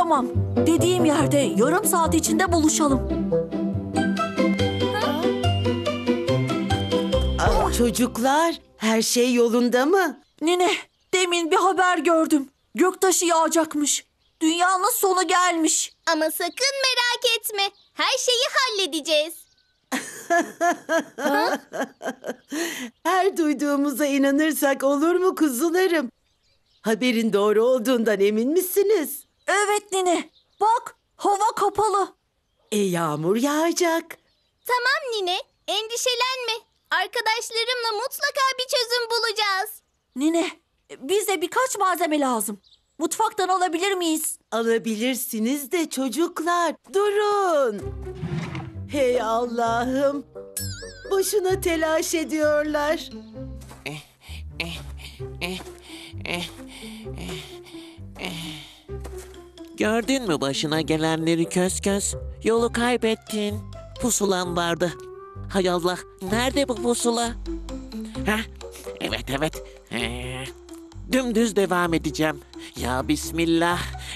Tamam. Dediğim yerde yarım saat içinde buluşalım. Çocuklar, her şey yolunda mı? Nine, demin bir haber gördüm. Göktaşı yağacakmış. Dünyanın sonu gelmiş. Ama sakın merak etme. Her şeyi halledeceğiz. Her duyduğumuza inanırsak olur mu kuzularım? Haberin doğru olduğundan emin misiniz? Evet Nine. Bak, hava kapalı. Yağmur yağacak. Tamam Nine, endişelenme. Arkadaşlarımla mutlaka bir çözüm bulacağız. Nine, bize birkaç malzeme lazım. Mutfaktan alabilir miyiz? Alabilirsiniz de çocuklar, durun. Hey Allah'ım, boşuna telaş ediyorlar. Gördün mü başına gelenleri köz köz? Yolu kaybettin. Pusulan vardı. Hay Allah, nerede bu pusula? Heh, evet. Dümdüz devam edeceğim. Ya Bismillah.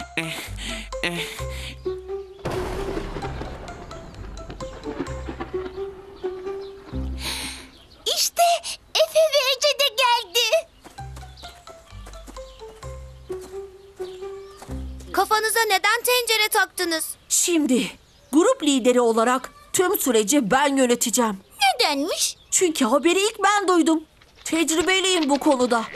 İşte Efe ve Ece de geldi. Kafanıza neden tencere taktınız? Şimdi grup lideri olarak tüm süreci ben yöneteceğim. Nedenmiş? Çünkü haberi ilk ben duydum. Tecrübeliyim bu konuda.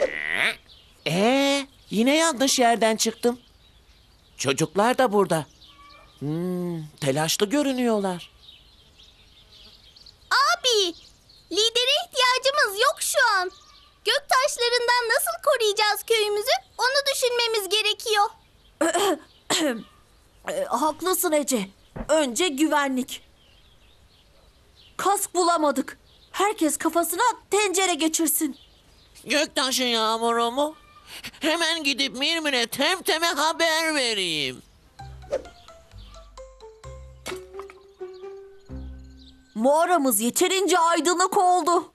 Yine yanlış yerden çıktım. Çocuklar da burada. Telaşlı görünüyorlar. Abi, lidere ihtiyacımız yok şu an. Göktaşlarından nasıl koruyacağız köyümüzü? Onu düşünmemiz gerekiyor. Haklısın Ece. Önce güvenlik. Kask bulamadık. Herkes kafasına tencere geçirsin. Göktaşı yağmuru mu? Hemen gidip Mirmir'e Temtem'e haber vereyim. Mağaramız yeterince aydınlık oldu.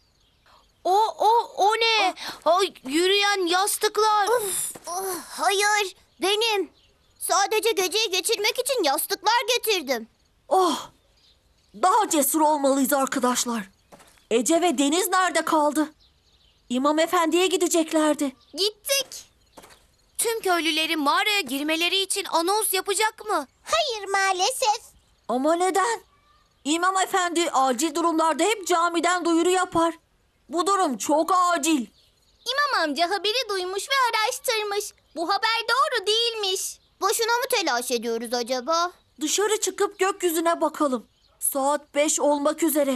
O ne? Ay, yürüyen yastıklar. Hayır, benim. Sadece geceyi geçirmek için yastıklar getirdim. Oh! Daha cesur olmalıyız arkadaşlar. Ece ve Deniz nerede kaldı? İmam Efendi'ye gideceklerdi. Gittik. Tüm köylülerin mağaraya girmeleri için anons yapacak mı? Hayır maalesef. Ama neden? İmam Efendi acil durumlarda hep camiden duyuru yapar. Bu durum çok acil. İmam amca haberi duymuş ve araştırmış. Bu haber doğru değilmiş. Boşuna mı telaş ediyoruz acaba? Dışarı çıkıp gökyüzüne bakalım. Saat 5 olmak üzere.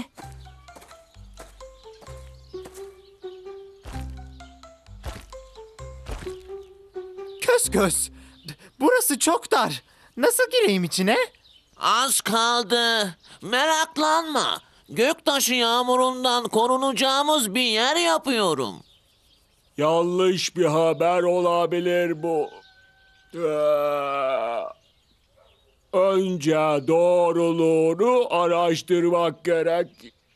Köz. Burası çok dar. Nasıl gireyim içine? Az kaldı. Meraklanma. Göktaşı yağmurundan korunacağımız bir yer yapıyorum. Yanlış bir haber olabilir bu. Önce doğruluğunu araştırmak gerek.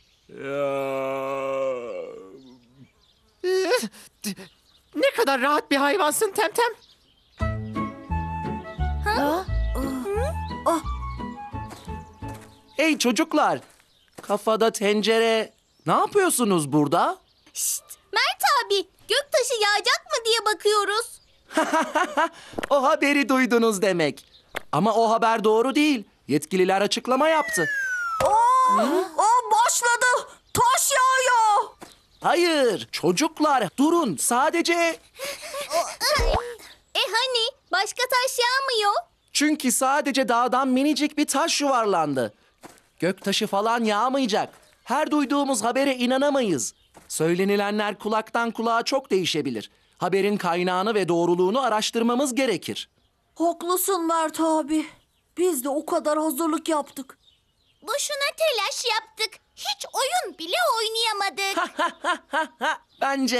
Ne kadar rahat bir hayvansın Temtem. Hey çocuklar, kafada tencere. Ne yapıyorsunuz burada? Şşt, Mert abi, göktaşı yağacak mı diye bakıyoruz. O haberi duydunuz demek. Ama o haber doğru değil. Yetkililer açıklama yaptı. Başladı. Taş yağıyor. Hayır, çocuklar durun. Sadece... Hani başka taş yağmıyor? Çünkü sadece dağdan minicik bir taş yuvarlandı. Göktaşı falan yağmayacak. Her duyduğumuz habere inanamayız. Söylenilenler kulaktan kulağa çok değişebilir. Haberin kaynağını ve doğruluğunu araştırmamız gerekir. Haklısın Mert abi. Biz de o kadar hazırlık yaptık. Boşuna telaş yaptık. Hiç oyun bile oynayamadık. Bence